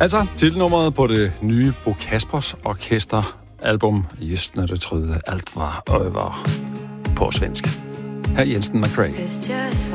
Altså, titelnummeret på det nye Bo Kaspers Orkester-album Just när det troede alt var over på svensk. Her Jensen McCrae.